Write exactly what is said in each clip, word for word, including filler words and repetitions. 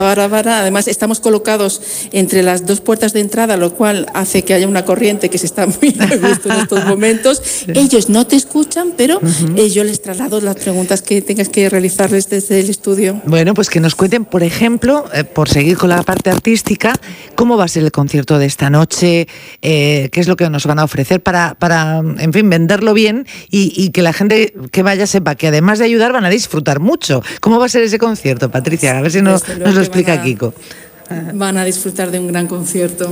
Además, estamos colocados entre las dos puertas de entrada, lo cual hace que haya una corriente que se está muy a gusto en estos momentos. Sí. Ellos no te escuchan, pero uh-huh. eh, yo les traslado las preguntas que tengas que realizarles desde el estudio. Bueno, pues que nos cuenten, por ejemplo, eh, por seguir con la parte artística, cómo va a ser el concierto de esta noche, eh, qué es lo que nos van a ofrecer para, para en fin, venderlo bien y, y que la gente que vaya sepa que además de ayudar van a disfrutar mucho. ¿Cómo va a ser ese concierto, Patricia? A ver si no, nos lo explica a, Kiko. Van a disfrutar de un gran concierto.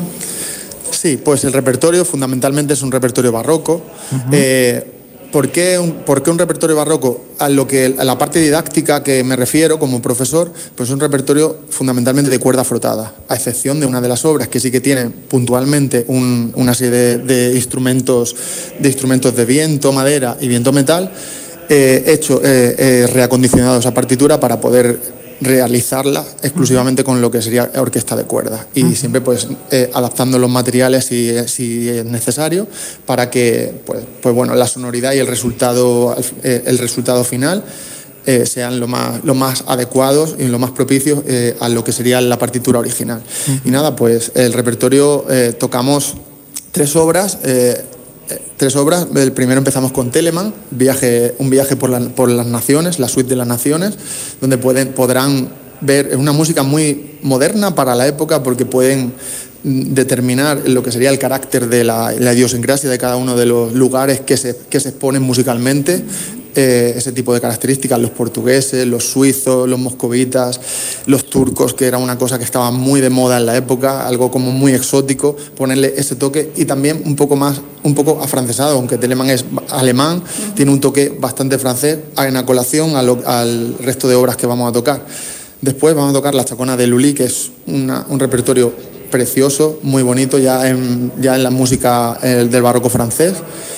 Sí, pues el repertorio fundamentalmente es un repertorio barroco. Uh-huh. eh, ¿por, qué un, ¿Por qué un repertorio barroco? A, lo que, a la parte didáctica que me refiero como profesor, pues es un repertorio fundamentalmente de cuerda frotada, a excepción de una de las obras que sí que tiene puntualmente un, una serie de, de, instrumentos, de instrumentos de viento, madera y viento metal, eh, hecho, eh, eh, reacondicionados a partitura para poder realizarla exclusivamente con lo que sería orquesta de cuerda y uh-huh. siempre pues eh, adaptando los materiales si, si es necesario para que pues, pues bueno la sonoridad y el resultado eh, el resultado final eh, sean lo más, lo más adecuados y lo más propicios eh, a lo que sería la partitura original. Uh-huh. Y nada, pues el repertorio eh, tocamos tres obras eh, Tres obras. El primero empezamos con Telemann, viaje, un viaje por, la, por las naciones, la suite de las naciones, donde pueden, podrán ver, es una música muy moderna para la época porque pueden determinar lo que sería el carácter de la, la idiosincrasia de cada uno de los lugares que se, que se exponen musicalmente. Eh, ese tipo de características, los portugueses, los suizos, los moscovitas, los turcos, que era una cosa que estaba muy de moda en la época, algo como muy exótico, ponerle ese toque y también un poco más, un poco afrancesado, aunque Telemann es alemán, uh-huh. tiene un toque bastante francés en colación a lo, al resto de obras que vamos a tocar. Después vamos a tocar La Chacona de Lully, que es una, un repertorio precioso, muy bonito, ya en, ya en la música eh, del barroco francés.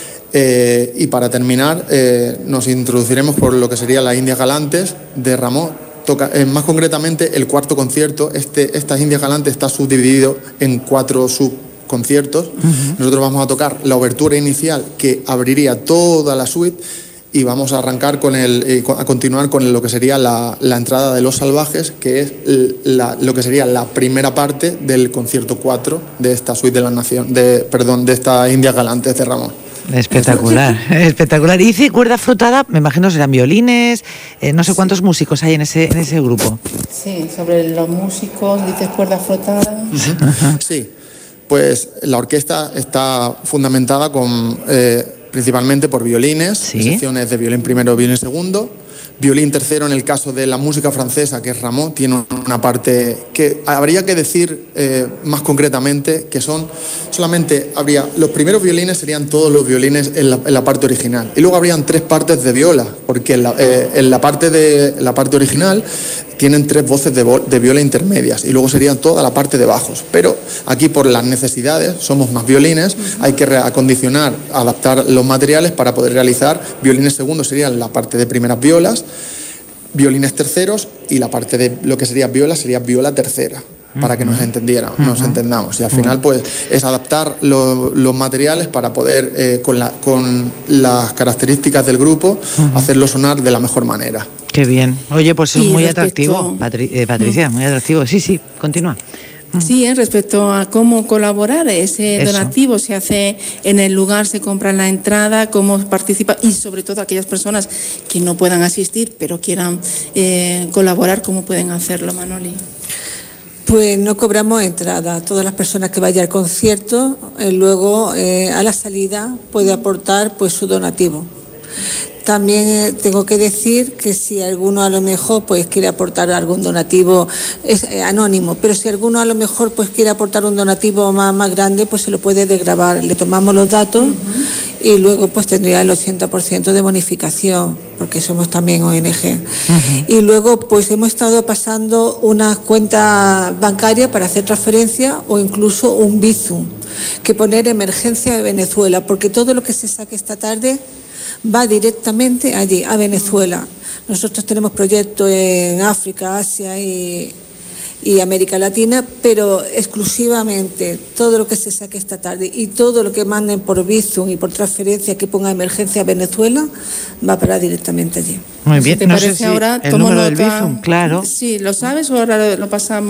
Eh, y para terminar, eh, nos introduciremos por lo que sería las Indias Galantes de Rameau. Toca, eh, más concretamente, el cuarto concierto. Este, estas Indias Galantes está subdividido en cuatro subconciertos. Uh-huh. Nosotros vamos a tocar la obertura inicial que abriría toda la suite y vamos a arrancar con el, eh, a continuar con lo que sería la, la entrada de Los Salvajes, que es la, lo que sería la primera parte del concierto cuatro de esta suite de la nación, de, perdón, de estas Indias Galantes de Rameau. Espectacular, espectacular. Y dice cuerda frotada, me imagino serán violines, eh, no sé cuántos músicos hay en ese, en ese grupo. Sí, sobre los músicos, dices cuerda frotada. Sí, pues la orquesta está fundamentada con, eh, principalmente por violines, ¿sí? Secciones de violín primero, violín segundo. Violín tercero en el caso de la música francesa, que es Rameau, tiene una parte que habría que decir eh, más concretamente, que son solamente, habría, los primeros violines serían todos los violines en la, en la parte original, y luego habrían tres partes de viola, porque en la, eh, en la, parte, de, la parte original tienen tres voces de, de viola intermedias, y luego serían toda la parte de bajos, pero aquí por las necesidades, somos más violines, hay que acondicionar, adaptar los materiales para poder realizar. Violines segundos serían la parte de primeras violas, violines terceros, y la parte de lo que sería viola sería viola tercera, para que nos entendiéramos, nos entendamos. Y al final pues es adaptar lo, los materiales para poder, eh, con, la, con las características del grupo, hacerlo sonar de la mejor manera. Qué bien. Oye, pues es muy respecto... atractivo, Patri- eh, Patricia, muy atractivo. Sí, sí, continúa. Sí, ¿eh? Respecto a cómo colaborar, ese Eso. donativo se hace en el lugar, se compra la entrada, cómo participa, y sobre todo aquellas personas que no puedan asistir pero quieran eh, colaborar, ¿cómo pueden hacerlo, Manoli? Pues no cobramos entrada. Todas las personas que vayan al concierto, eh, luego eh, a la salida puede aportar pues su donativo. También eh, tengo que decir que si alguno a lo mejor pues quiere aportar algún donativo, es eh, anónimo, pero si alguno a lo mejor pues quiere aportar un donativo más, más grande, pues se lo puede desgravar. Le tomamos los datos uh-huh. y luego pues tendría el ochenta por ciento de bonificación, porque somos también O N G. Uh-huh. Y luego pues hemos estado pasando una cuenta bancaria para hacer transferencia o incluso un Bizum, que poner emergencia de Venezuela, porque todo lo que se saque esta tarde va directamente allí, a Venezuela. Nosotros tenemos proyectos en África, Asia y, y América Latina, pero exclusivamente todo lo que se saque esta tarde y todo lo que manden por Bizum y por transferencia que ponga emergencia a Venezuela va para directamente allí. Muy bien. Si te no parece sé si ahora, el tomo número nota. del Bizum, claro. Sí, ¿lo sabes o ahora lo pasamos?